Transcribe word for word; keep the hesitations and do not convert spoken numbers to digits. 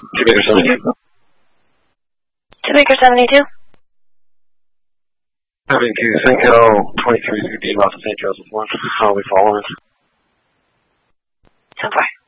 Two Baker seventy-two. Two Baker seventy-two. Having to Cinco twenty-three through D off of Saint Joseph one. I'll be following. ten four.